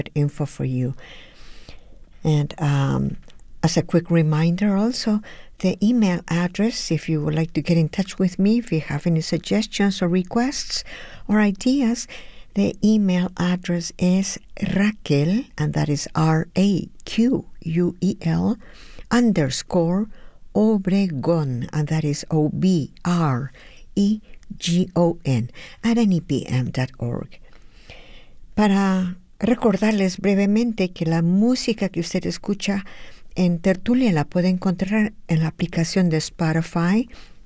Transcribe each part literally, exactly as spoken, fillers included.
info for you. And um, as a quick reminder also, the email address, if you would like to get in touch with me, if you have any suggestions or requests or ideas, the email address is Raquel, and that is R A Q U E L, underscore Obregon, and that is O B R E G O N, at N E P M dot org. Para recordarles brevemente que la música que usted escucha en Tertulia la puede encontrar en la aplicación de Spotify.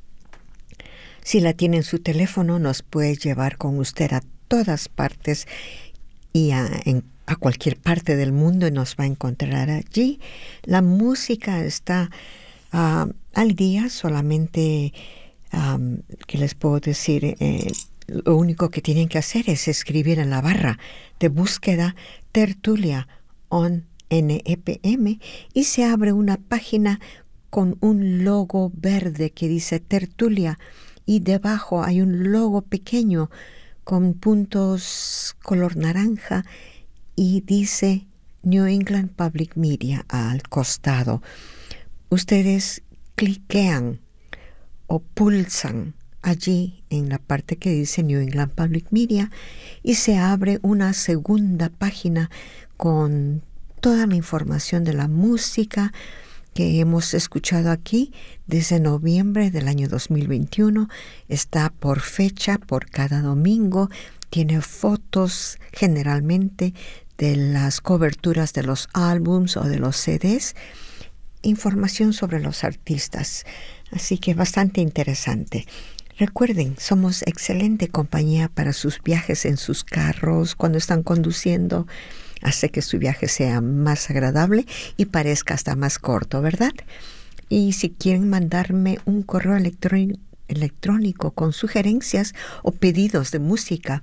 Si la tiene en su teléfono, nos puede llevar con usted a todas partes y a, en, a cualquier parte del mundo y nos va a encontrar allí. La música está uh, al día, solamente um, que les puedo decir, eh, lo único que tienen que hacer es escribir en la barra de búsqueda Tertulia on N E P M y se abre una página con un logo verde que dice Tertulia y debajo hay un logo pequeño con puntos color naranja y dice New England Public Media al costado. Ustedes cliquean o pulsan allí en la parte que dice New England Public Media y se abre una segunda página con toda la información de la música que hemos escuchado aquí desde noviembre del año dos mil veintiuno. Está por fecha, por cada domingo. Tiene fotos generalmente de las coberturas de los álbums o de los C Ds. Información sobre los artistas. Así que bastante interesante. Recuerden, somos excelente compañía para sus viajes en sus carros, cuando están conduciendo. Hace que su viaje sea más agradable y parezca hasta más corto, ¿verdad? Y si quieren mandarme un correo electrónico, electrónico con sugerencias o pedidos de música,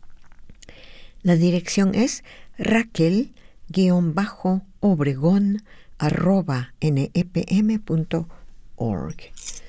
la dirección es raquel-obregón arroba nepm punto org.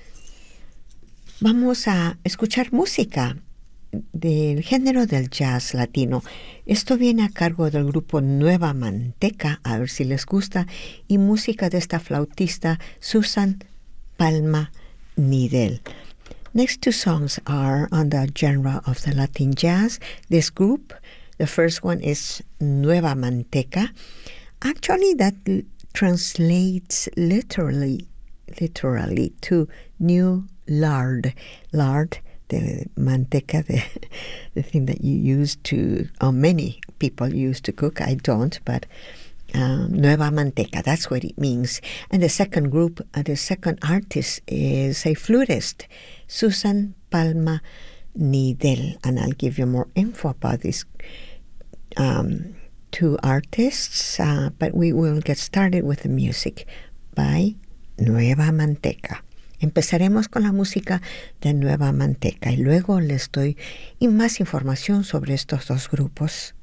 Vamos a escuchar música del género del jazz latino. Esto viene a cargo del grupo Nueva Manteca, a ver si les gusta, y música de esta flautista Susan Palma Nidel. Next two songs are on the genre of the Latin jazz. This group, the first one is Nueva Manteca. Actually, that l- translates literally, literally to new lard. Lard, the manteca, the, the thing that you use to, or many people use to cook. I don't, but um, Nueva Manteca, that's what it means. And the second group, uh, the second artist is a flutist, Susan Palma Nidel. And I'll give you more info about these um, two artists, uh, but we will get started with the music by Nueva Manteca. Empezaremos con la música de Nueva Manteca y luego les doy más información sobre estos dos grupos.